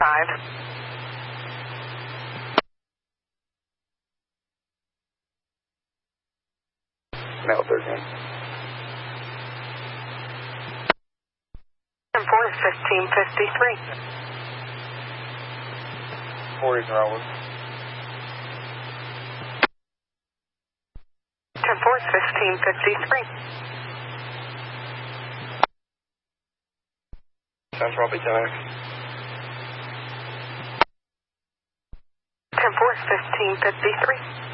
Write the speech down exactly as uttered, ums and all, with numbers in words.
five. Male thirteen. ten four is fifteen fifty-three. Four is Rowan. ten four is fifteen fifty-three. Sounds probably ten X. ten four is fifteen fifty-three.